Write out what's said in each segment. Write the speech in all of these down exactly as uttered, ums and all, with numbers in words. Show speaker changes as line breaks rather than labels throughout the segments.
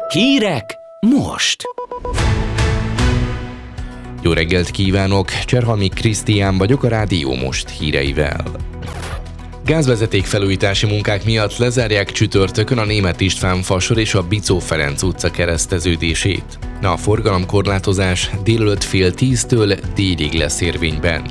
Hírek most!
Jó reggelt kívánok! Cserhalmi Krisztián vagyok a Rádió Most híreivel. Gázvezeték felújítási munkák miatt lezárják csütörtökön a Németh István fasor és a Bicó Ferenc utca kereszteződését. A forgalomkorlátozás délelőtt fél tíztől délig lesz érvényben.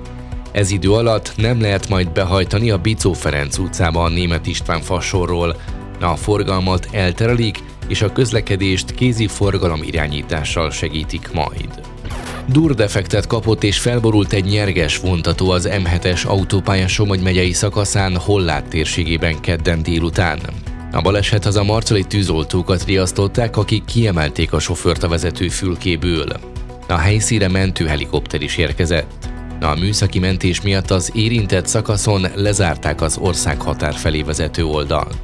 Ez idő alatt nem lehet majd behajtani a Bicó Ferenc utcába a Németh István fasorról. A forgalmat elterelik, és a közlekedést kézi forgalomirányítással segítik majd. Durdefektet kapott és felborult egy nyerges vontató az em hetes autópálya Somogy megyei szakaszán Hollát térségében kedden délután. A baleset az a marcali tűzoltókat riasztották, akik kiemelték a sofőrt a vezető fülkéből. A helyszínre mentőhelikopter is érkezett. A műszaki mentés miatt az érintett szakaszon lezárták az ország határ felé vezető oldalt.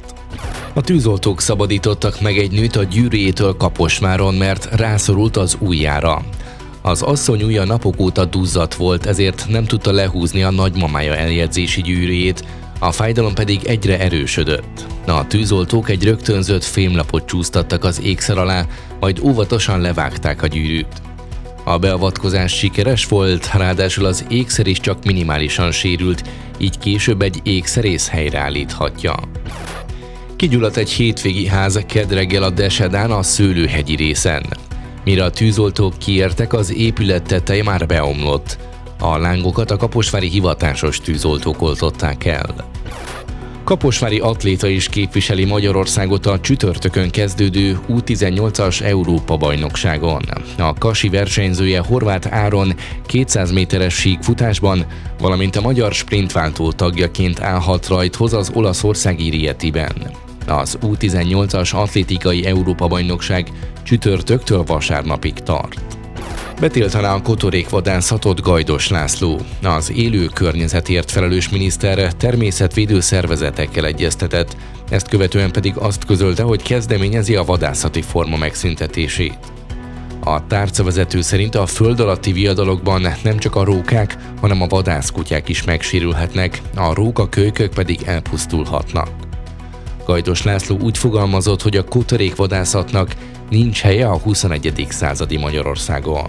A tűzoltók szabadítottak meg egy nőt a gyűrűjétől Kaposváron, mert rászorult az ujjára. Az asszony ujja napok óta duzzadt volt, ezért nem tudta lehúzni a nagymamája eljegyzési gyűrűjét, a fájdalom pedig egyre erősödött. A tűzoltók egy rögtönzött fémlapot csúsztattak az ékszer alá, majd óvatosan levágták a gyűrűt. A beavatkozás sikeres volt, ráadásul az ékszer is csak minimálisan sérült, így később egy ékszerész helyreállíthatja. Kigyulladt egy hétvégi ház kedd reggel a Desedán a Szőlőhegyi részen. Mire a tűzoltók kiértek, az épület teteje már beomlott. A lángokat a kaposvári hivatásos tűzoltók oltották el. Kaposvári atléta is képviseli Magyarországot a csütörtökön kezdődő U tizennyolcas Európa-bajnokságon. A kasi versenyzője Horváth Áron kétszáz méteres síkfutásban, valamint a magyar sprintváltó tagjaként állhat rajthoz az olaszországi Rietiben. Az U tizennyolcas atlétikai Európa-bajnokság csütörtöktől vasárnapig tart. Betiltaná a kotorékvadászatot Gajdos László. Az élő környezetért felelős miniszter természetvédő szervezetekkel egyeztetett, ezt követően pedig azt közölte, hogy kezdeményezi a vadászati forma megszüntetését. A tárcavezető szerint a föld alatti viadalokban nem csak a rókák, hanem a vadászkutyák is megsérülhetnek, a rókakölykök pedig elpusztulhatnak. Gajdos László úgy fogalmazott, hogy a kotorékvadászatnak nincs helye a huszonegyedik századi Magyarországon.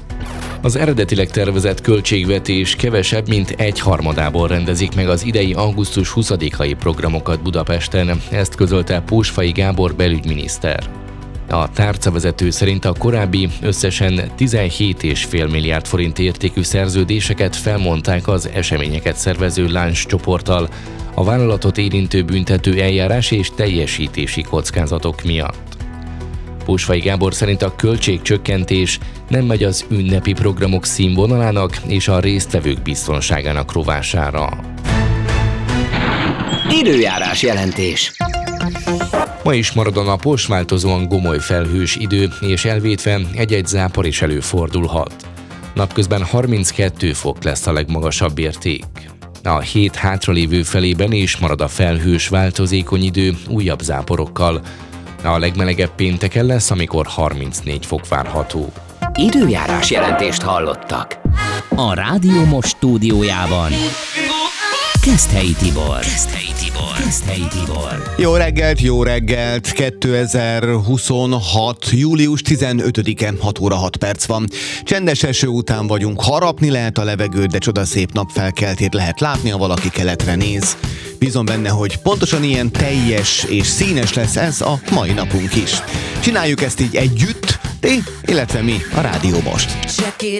Az eredetileg tervezett költségvetés kevesebb, mint egy harmadából rendezik meg az idei augusztus huszadikai programokat Budapesten, ezt közölte Pósfai Gábor belügyminiszter. A tárcavezető szerint a korábbi összesen tizenhét egész öt milliárd forint értékű szerződéseket felmondták az eseményeket szervező Láncs csoporttal, a vállalatot érintő büntető eljárás és teljesítési kockázatok miatt. Pósfai Gábor szerint a költségcsökkentés nem megy az ünnepi programok színvonalának és a résztvevők biztonságának rovására.
Időjárás jelentés.
Ma is marad a napos, változóan gomoly felhős idő, és elvétve egy-egy zápor is előfordulhat. Napközben harminckettő fok lesz a legmagasabb érték. A hét hátralévő felében is marad a felhős, változékony idő újabb záporokkal. A legmelegebb pénteken lesz, amikor harmincnégy fok várható.
Időjárás jelentést hallottak. A Rádió Most stúdiójában Keszthelyi Tibor. Keszthelyi Tibor. Keszthelyi Tibor.
Jó reggelt, jó reggelt! kétezer-huszonhat. július tizenötödike, hat óra hat perc van. Csendes eső után vagyunk, harapni lehet a levegőt, de csodaszép napfelkeltét lehet látni, ha valaki keletre néz. Bízom benne, hogy pontosan ilyen teljes és színes lesz ez a mai napunk is. Csináljuk ezt így együtt, ti, illetve mi, a Rádió Most.